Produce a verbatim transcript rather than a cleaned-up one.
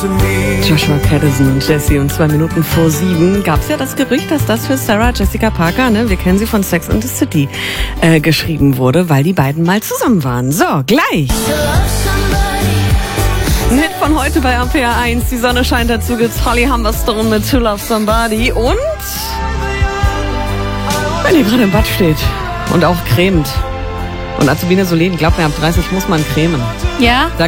Joshua Patterson und Jessie und zwei Minuten vor sieben gab es ja das Gerücht, dass das für Sarah Jessica Parker, ne, wir kennen sie von Sex and the City, äh, geschrieben wurde, weil die beiden mal zusammen waren. So, gleich. Ein Hit von heute bei A P R eins. Die Sonne scheint, dazu gibt's Holly Humberstone mit To Love Somebody. Und wenn ihr gerade im Bad steht und auch cremt und Azubine Solen, glaubt mir, ab dreißig muss man cremen. Ja?